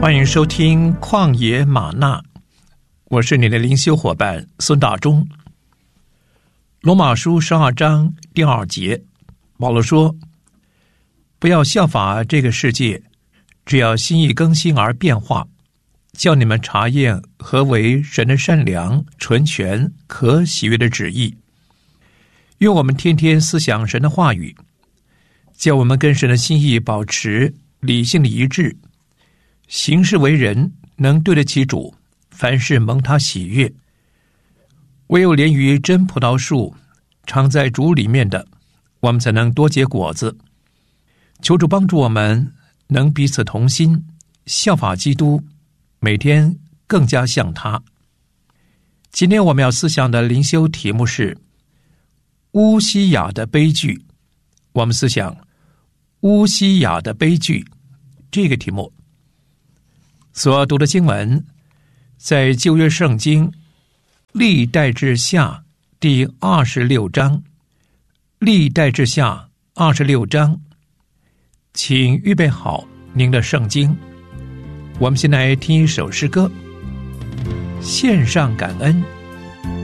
欢迎收听旷野吗哪，我是你的灵修伙伴孙大中。罗马书12章第2节，保罗说，不要效法这个世界，只要心意更新而变化，叫你们查验何为神的善良、纯全、可喜悦的旨意。愿我们天天思想神的话语，叫我们跟神的心意保持理性的一致，行事为人能对得起主，凡事蒙他喜悦。唯有连于真葡萄树常在主里面的，我们才能多结果子。求主帮助我们能彼此同心，效法基督，每天更加像他。今天我们要思想的灵修题目是乌西雅的悲剧。我们思想乌西雅的悲剧这个题目。所读的经文在旧约圣经历代志下第26章，历代志下26章，请预备好您的圣经。我们先来听一首诗歌，献上感恩。